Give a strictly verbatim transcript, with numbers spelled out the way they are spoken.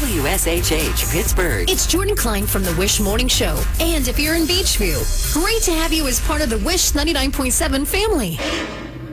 W S H H Pittsburgh. It's Jordan Klein from the Wish Morning Show. And if you're in Beachview, great to have you as part of the Wish ninety-nine point seven family.